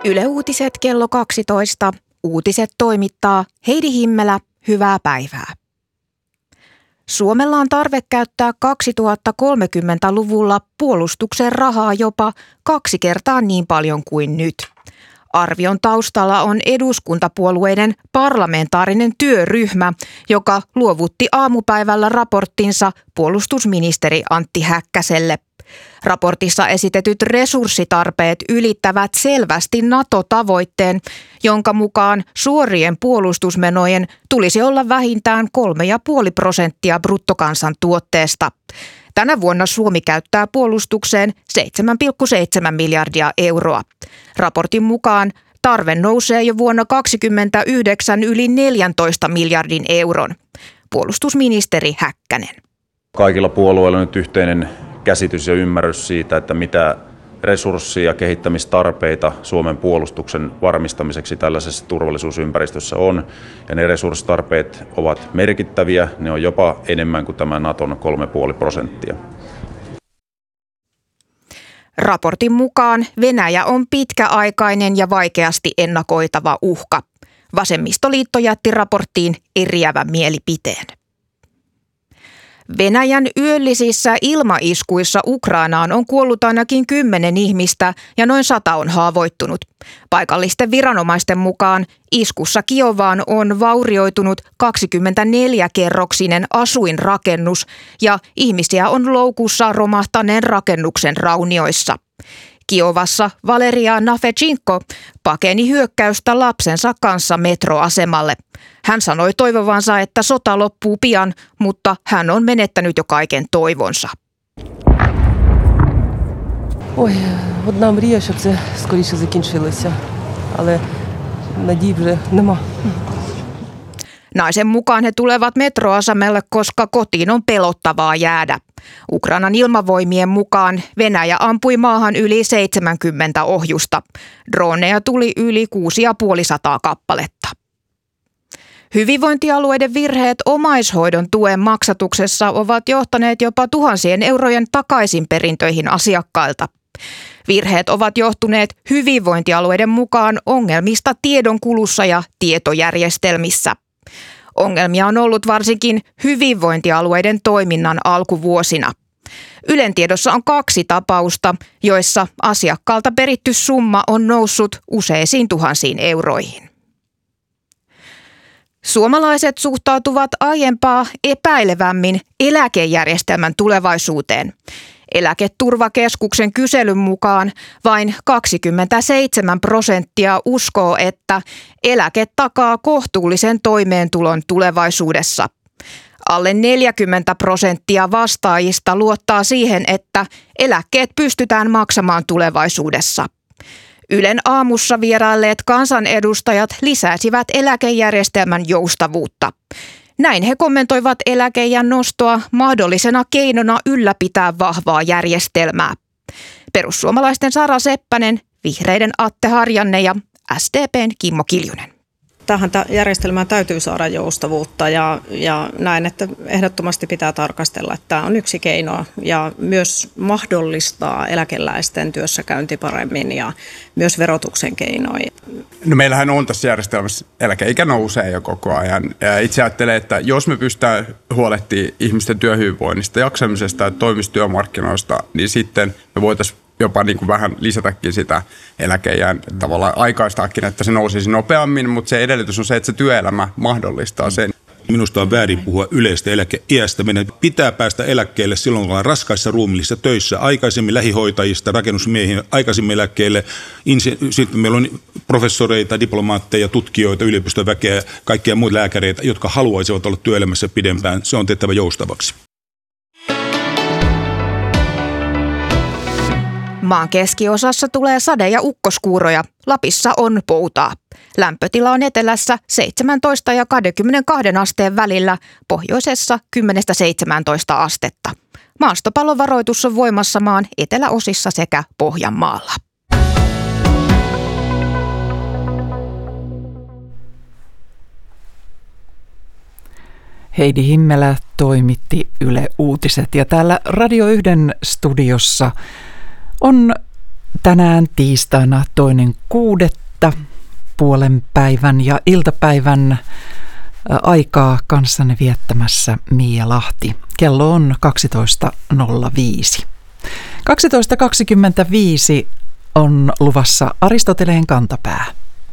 Yle Uutiset kello 12. Uutiset toimittaa Heidi Himmelä. Hyvää päivää. Suomella on tarve käyttää 2030-luvulla puolustuksen rahaa jopa 2 kertaa niin paljon kuin nyt. Arvion taustalla on eduskuntapuolueiden parlamentaarinen työryhmä, joka luovutti aamupäivällä raporttinsa puolustusministeri Antti Häkkäselle. Raportissa esitetyt resurssitarpeet ylittävät selvästi NATO-tavoitteen, jonka mukaan suorien puolustusmenojen tulisi olla vähintään 3,5% bruttokansantuotteesta. Tänä vuonna Suomi käyttää puolustukseen 7,7 miljardia euroa. Raportin mukaan tarve nousee jo vuonna 2029 yli 14 miljardin euron. Puolustusministeri Häkkänen. Kaikilla puolueilla on nyt yhteinen käsitys ja ymmärrys siitä, että mitä resurssia ja kehittämistarpeita Suomen puolustuksen varmistamiseksi tällaisessa turvallisuusympäristössä on. Ja ne resurssitarpeet ovat merkittäviä, ne on jopa enemmän kuin tämä Naton 3,5%. Raportin mukaan Venäjä on pitkäaikainen ja vaikeasti ennakoitava uhka. Vasemmistoliitto jätti raporttiin eriävän mielipiteen. Venäjän yöllisissä ilmaiskuissa Ukrainaan on kuollut ainakin 10 ihmistä ja noin 100 on haavoittunut. Paikallisten viranomaisten mukaan iskussa Kiovaan on vaurioitunut 24-kerroksinen asuinrakennus ja ihmisiä on loukussa romahtaneen rakennuksen raunioissa. Kiovassa Valeria Nafetchinko pakeni hyökkäystä lapsensa kanssa metroasemalle. Hän sanoi toivovansa, että sota loppuu pian, mutta hän on menettänyt jo kaiken toivonsa. Ой, одна мрія, щоб це скоріше закінчилося, але надій вже нема. Naisen mukaan he tulevat metroasemalle, koska kotiin on pelottavaa jäädä. Ukrainan ilmavoimien mukaan Venäjä ampui maahan yli 70 ohjusta. Droneja tuli yli 650 kappaletta. Hyvinvointialueiden virheet omaishoidon tuen maksatuksessa ovat johtaneet jopa tuhansien eurojen takaisinperintöihin asiakkailta. Virheet ovat johtuneet hyvinvointialueiden mukaan ongelmista tiedonkulussa ja tietojärjestelmissä. Ongelmia on ollut varsinkin hyvinvointialueiden toiminnan alkuvuosina. Ylen tiedossa on 2 tapausta, joissa asiakkaalta peritty summa on noussut useisiin tuhansiin euroihin. Suomalaiset suhtautuvat aiempaa epäilevämmin eläkejärjestelmän tulevaisuuteen. Eläketurvakeskuksen kyselyn mukaan vain 27% uskoo, että eläke takaa kohtuullisen toimeentulon tulevaisuudessa. Alle 40% vastaajista luottaa siihen, että eläkkeet pystytään maksamaan tulevaisuudessa. Ylen aamussa vierailleet kansanedustajat lisäsivät eläkejärjestelmän joustavuutta. Näin he kommentoivat eläkeiän nostoa mahdollisena keinona ylläpitää vahvaa järjestelmää. Perussuomalaisten Sara Seppänen, Vihreiden Atte Harjanne ja SDP:n Kimmo Kiljunen. Tähän järjestelmään täytyy saada joustavuutta ja näin, että ehdottomasti pitää tarkastella, että tämä on yksi keino ja myös mahdollistaa eläkeläisten työssäkäynti paremmin ja myös verotuksen keinoin. No meillähän on tässä järjestelmässä eläkeikä nousee jo koko ajan. Itse ajattelen, että jos me pystytään huolehtimaan ihmisten työhyvinvoinnista, jaksamisesta ja toimista työmarkkinoista, niin sitten me voitaisiin jopa niin kuin vähän lisätäkin sitä eläkeijän tavallaan aikaistaakin, että se nousisi nopeammin, mutta se edellytys on se, että se työelämä mahdollistaa sen. Minusta on väärin puhua yleistä eläkeiästä. Meidän pitää päästä eläkkeelle silloin, kun ollaan raskaissa ruumiillisissa töissä. Aikaisemmin lähihoitajista, rakennusmiehiin, aikaisemmin eläkkeelle. Sitten meillä on professoreita, diplomaatteja, tutkijoita, yliopistoväkeä, kaikkia muita lääkäreitä, jotka haluaisivat olla työelämässä pidempään. Se on tehtävä joustavaksi. Maan keskiosassa tulee sade- ja ukkoskuuroja. Lapissa on poutaa. Lämpötila on etelässä 17 ja 22 asteen välillä, pohjoisessa 10-17 astetta. Maastopallovaroitus on voimassa maan eteläosissa sekä Pohjanmaalla. Heidi Himmelä toimitti Yle Uutiset ja täällä Radio 1 studiossa on tänään tiistaina 2.6. puolen päivän ja iltapäivän aikaa kanssanne viettämässä Mia Lahti. Kello on 12.05. 12.25 on luvassa Aristoteleen kantapää.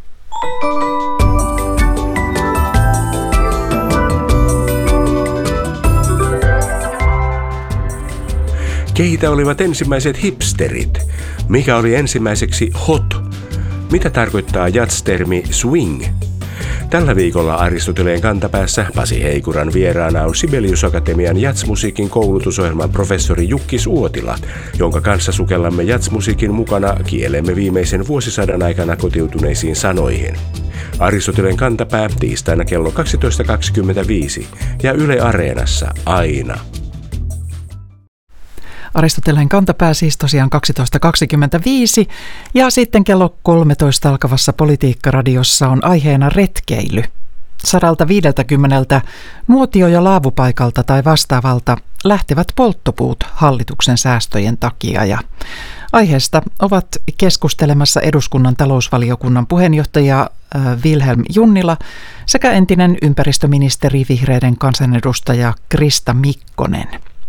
Keitä olivat ensimmäiset hipsterit? Mikä oli ensimmäiseksi hot? Mitä tarkoittaa jazz-termi swing? Tällä viikolla Aristoteleen kantapäässä Pasi Heikuran vieraana on Sibelius Akatemian jazzmusiikin koulutusohjelman professori Jukkis Uotila, jonka kanssa sukellamme jazzmusiikin mukana kielemme viimeisen vuosisadan aikana kotiutuneisiin sanoihin. Aristoteleen kantapää tiistaina kello 12.25 ja Yle Areenassa aina. Aristoteleen kantapää siis tosiaan 12.25 ja sitten kello 13 alkavassa Politiikka-radiossa on aiheena retkeily. 150 nuotio- ja laavupaikalta tai vastaavalta lähtevät polttopuut hallituksen säästöjen takia ja aiheesta ovat keskustelemassa eduskunnan talousvaliokunnan puheenjohtaja Vilhelm Junnila sekä entinen ympäristöministeri vihreiden kansanedustaja Krista Mikkonen.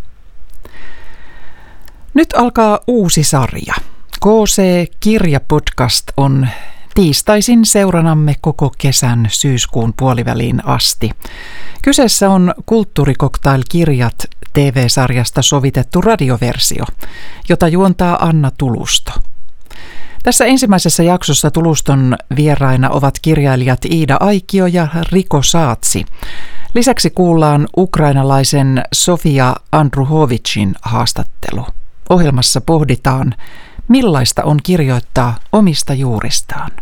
Nyt alkaa uusi sarja. KC-kirjapodcast on tiistaisin seuranamme koko kesän syyskuun puoliväliin asti. Kyseessä on Kulttuurikoktail-kirjat TV-sarjasta sovitettu radioversio, jota juontaa Anna Tulusto. Tässä ensimmäisessä jaksossa Tuluston vieraina ovat kirjailijat Iida Aikio ja Riko Saatsi. Lisäksi kuullaan ukrainalaisen Sofia Andruhovicin haastattelu. Ohjelmassa pohditaan, millaista on kirjoittaa omista juuristaan.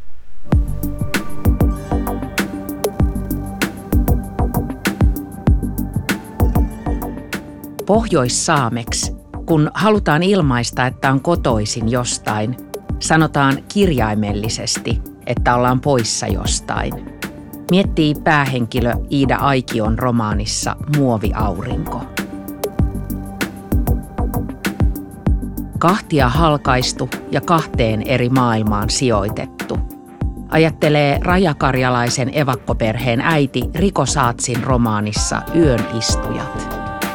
Pohjoissaameksi, kun halutaan ilmaista, että on kotoisin jostain, sanotaan kirjaimellisesti, että ollaan poissa jostain. Miettii päähenkilö Iida Aikion romaanissa Muoviaurinko. Kahtia halkaistu ja kahteen eri maailmaan sijoitettu. Ajattelee rajakarjalaisen evakkoperheen äiti Riko Saatsin romaanissa Yön istujat.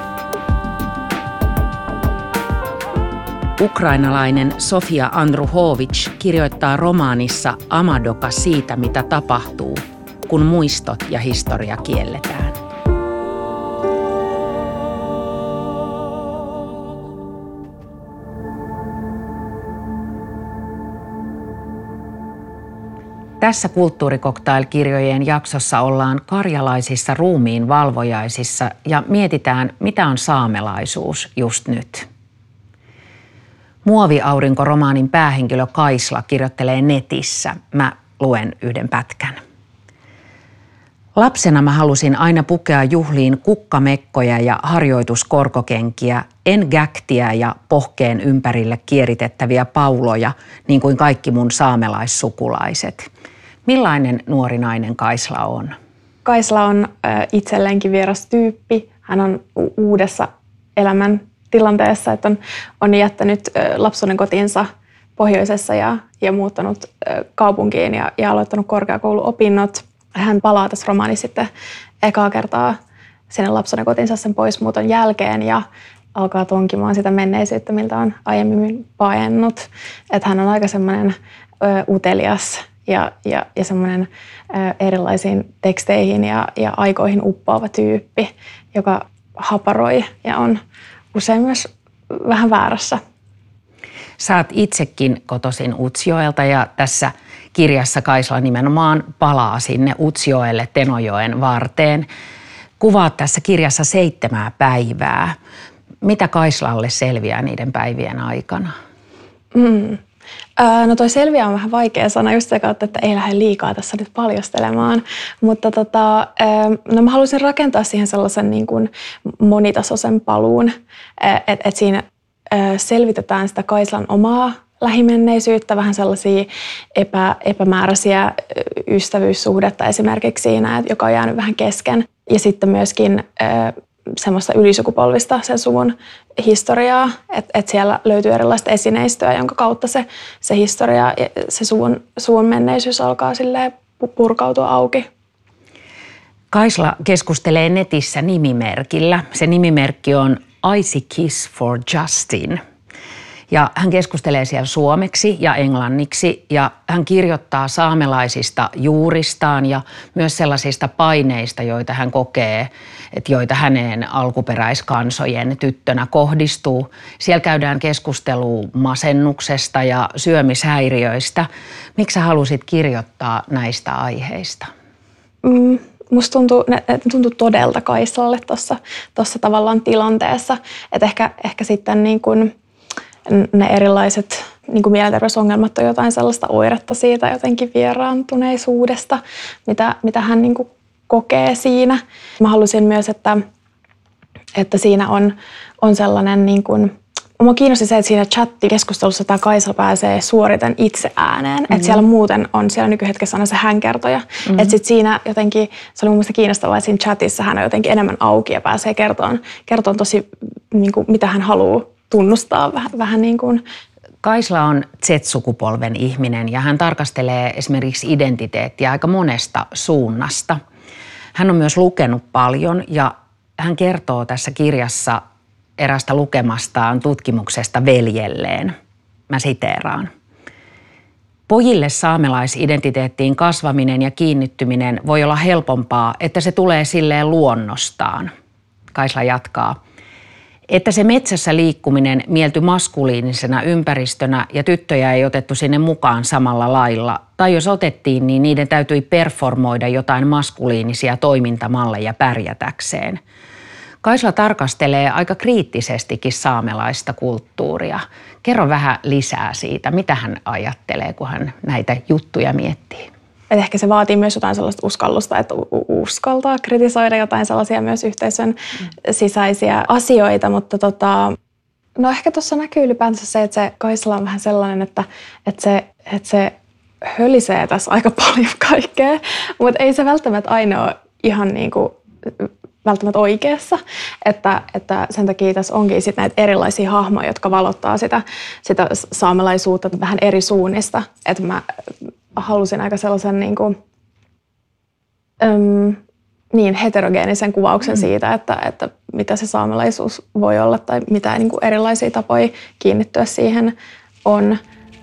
Ukrainalainen Sofia Andruhovic kirjoittaa romaanissa Amadoka siitä, mitä tapahtuu, kun muistot ja historia kielletään. Tässä Kulttuurikoktail-kirjojen jaksossa ollaan karjalaisissa ruumiinvalvojaisissa ja mietitään, mitä on saamelaisuus just nyt. Muoviaurinko-romaanin päähenkilö Kaisla kirjoittelee netissä. Mä luen yhden pätkän. Lapsena mä halusin aina pukea juhliin kukkamekkoja ja harjoituskorkokenkiä, en gäktiä ja pohkeen ympärille kieritettäviä pauloja, niin kuin kaikki mun saamelaissukulaiset. Millainen nuori nainen Kaisla on? Kaisla on itselleenkin vieras tyyppi. Hän on uudessa elämän tilanteessa, että on jättänyt lapsuuden kotinsa pohjoisessa ja muuttanut kaupunkiin ja aloittanut korkeakouluopinnot. Hän palaa tässä romaanissa sitten ekaa kertaa sinne lapsuuden kotinsa sen poismuuton jälkeen ja alkaa tonkimaan sitä menneisyyttä, miltä on aiemmin paennut. Että hän on aika semmoinen utelias ja semmoinen erilaisiin teksteihin ja aikoihin uppoava tyyppi, joka haparoi ja on usein myös vähän väärässä. Sä oot itsekin kotoisin Utsjoelta ja tässä kirjassa Kaisla nimenomaan palaa sinne Utsjoelle Tenojoen varteen. Kuvaat tässä kirjassa 7 päivää. Mitä Kaislalle selviää niiden päivien aikana? No toi selviää on vähän vaikea sana just se kautta, että ei lähde liikaa tässä nyt paljastelemaan. Mutta no mä haluaisin rakentaa siihen sellaisen niin kuin monitasoisen paluun, että siinä selvitetään sitä Kaislan omaa lähimenneisyyttä, vähän sellaisia epämääräisiä ystävyyssuhdetta esimerkiksi siinä, joka on jäänyt vähän kesken. Ja sitten myöskin semmoista ylisukupolvista sen suvun historiaa, että siellä löytyy erilaista esineistöä, jonka kautta se historia ja se suvun menneisyys alkaa silleen purkautua auki. Kaisla keskustelee netissä nimimerkillä. Se nimimerkki on Icy Kiss for Justin. Ja hän keskustelee siellä suomeksi ja englanniksi ja hän kirjoittaa saamelaisista juuristaan ja myös sellaisista paineista, joita hän kokee, että joita häneen alkuperäiskansojen tyttönä kohdistuu. Siellä käydään keskustelua masennuksesta ja syömishäiriöistä. Miksi sä halusit kirjoittaa näistä aiheista? Musta ne tuntui todelta Kaislalle tuossa tavallaan tilanteessa, että ehkä sitten niin kuin ne erilaiset niin kuin mielenterveysongelmat on jotain sellaista oiretta siitä jotenkin vieraantuneisuudesta, mitä hän niin kuin kokee siinä. Mä halusin myös, että siinä on sellainen, niin kuin, mua kiinnosti se, että siinä chattikeskustelussa tämä Kaisla pääsee suoriten itse ääneen. Mm-hmm. Että siellä muuten on siellä nykyhetkessä aina se hänkertoja. Mm-hmm. Että sitten siinä jotenkin, se oli mun mielestä kiinnostavaa, että siinä chatissa hän on jotenkin enemmän auki ja pääsee kertomaan tosi, niin kuin, mitä hän haluaa tunnustaa vähän niin kuin. Kaisla on Z-sukupolven ihminen ja hän tarkastelee esimerkiksi identiteettiä aika monesta suunnasta. Hän on myös lukenut paljon ja hän kertoo tässä kirjassa erästä lukemastaan tutkimuksesta veljelleen. Mä siteeraan. Pojille saamelaisidentiteettiin kasvaminen ja kiinnittyminen voi olla helpompaa, että se tulee silleen luonnostaan. Kaisla jatkaa. Että se metsässä liikkuminen mieltyi maskuliinisena ympäristönä ja tyttöjä ei otettu sinne mukaan samalla lailla. Tai jos otettiin, niin niiden täytyi performoida jotain maskuliinisia toimintamalleja pärjätäkseen. Kaisla tarkastelee aika kriittisestikin saamelaista kulttuuria. Kerro vähän lisää siitä, mitä hän ajattelee, kun hän näitä juttuja miettii. Et ehkä se vaatii myös jotain sellaista uskallusta, että uskaltaa kritisoida jotain sellaisia myös yhteisön sisäisiä asioita, mutta no ehkä tuossa näkyy ylipäänsä se, että se Kaisla on vähän sellainen, että se hölisee tässä aika paljon kaikkea, mutta ei se välttämättä aina ole ihan niin kuin välttämättä oikeassa, että sen takia tässä onkin sit näitä erilaisia hahmoja, jotka valottaa sitä saamelaisuutta vähän eri suunnista, että mä halusin aika sellaisen niin heterogeenisen kuvauksen siitä, että mitä se saamelaisuus voi olla tai mitä niin kuin erilaisia tapoja kiinnittyä siihen on.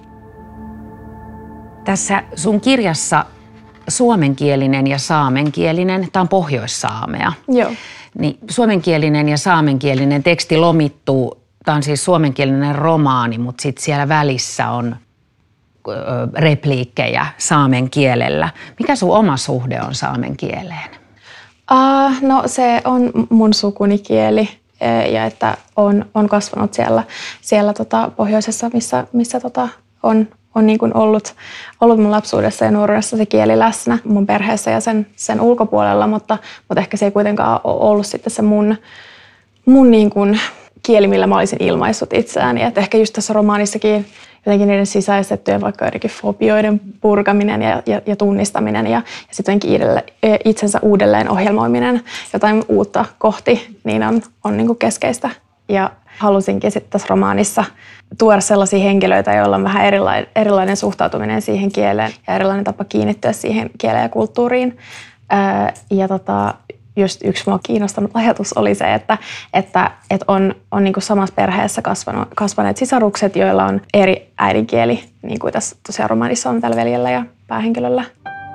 Tässä sun kirjassa suomenkielinen ja saamenkielinen, tämä on pohjoissaamea. Joo. Niin suomenkielinen ja saamenkielinen teksti lomittuu, tämä on siis suomenkielinen romaani, mutta sitten siellä välissä on repliikkejä saamen kielellä. Mikä sun oma suhde on saamen kieleen? No se on mun sukunikieli ja että on kasvanut siellä pohjoisessa, missä on niin kuin ollut mun lapsuudessa ja nuoruudessa se kieli läsnä mun perheessä ja sen ulkopuolella, mutta ehkä se ei kuitenkaan ole ollut sitten se mun niin kuin kieli, millä mä olisin ilmaissut itseäni. Et ehkä just tässä romaanissakin jotenkin niiden sisäistettyjen vaikka joidenkin fobioiden purkaminen ja tunnistaminen ja sitten itsensä uudelleen ohjelmoiminen jotain uutta kohti, niin on niin kuin keskeistä. Ja halusinkin sitten tässä romaanissa tuoda sellaisia henkilöitä, joilla on vähän erilainen suhtautuminen siihen kieleen ja erilainen tapa kiinnittyä siihen kieleen ja kulttuuriin. Just yksi mua kiinnostanut ajatus oli se, että on niin kuin samassa perheessä kasvaneet sisarukset, joilla on eri äidinkieli, niin kuin tässä tosiaan romaanissa on tällä veljellä ja päähenkilöllä.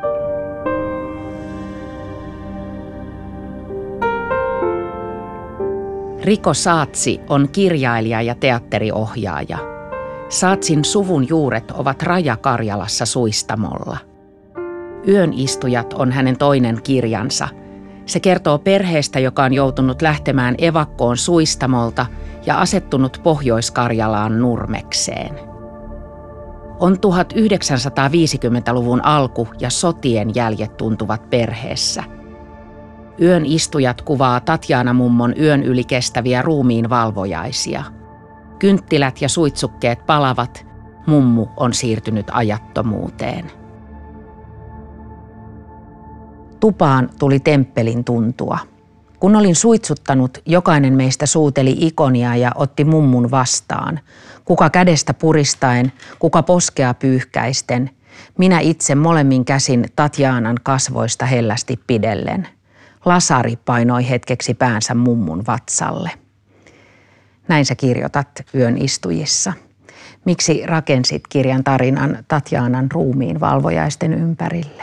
Riko Saatsi on kirjailija ja teatteriohjaaja. Saatsin suvun juuret ovat Raja-Karjalassa Suistamolla. Yönistujat on hänen toinen kirjansa. Se kertoo perheestä, joka on joutunut lähtemään evakkoon Suistamolta ja asettunut Pohjois-Karjalaan Nurmekseen. On 1950-luvun alku ja sotien jäljet tuntuvat perheessä. Yön istujat kuvaa Tatjana-mummon yön yli kestäviä ruumiinvalvojaisia. Kynttilät ja suitsukkeet palavat, mummu on siirtynyt ajattomuuteen. Tupaan tuli temppelin tuntua. Kun olin suitsuttanut, jokainen meistä suuteli ikonia ja otti mummun vastaan. Kuka kädestä puristaen, kuka poskea pyyhkäisten. Minä itse molemmin käsin Tatjaanan kasvoista hellästi pidellen. Lasari painoi hetkeksi päänsä mummun vatsalle. Näin sä kirjoitat Yön istujissa. Miksi rakensit kirjan tarinan Tatjaanan ruumiin valvojaisten ympärille?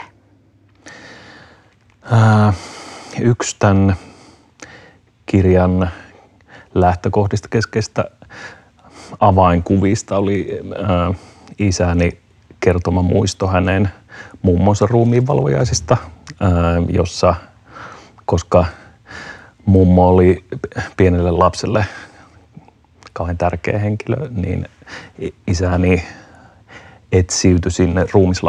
Yksi tämän kirjan lähtökohdista keskeistä avainkuvista oli isäni kertoma muisto hänen mummonsa ruumiinvalvojaisista, jossa, koska mummo oli pienelle lapselle kauhean tärkeä henkilö, niin isäni etsiytyi sinne